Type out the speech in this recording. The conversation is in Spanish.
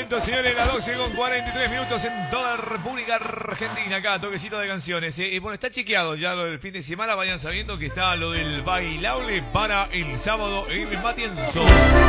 momento, señores, las 12:43 en toda la República Argentina. Acá, toquecito de canciones. Bueno, está chequeado ya lo del fin de semana. Vayan sabiendo que está lo del bailable para el sábado en Matienzo.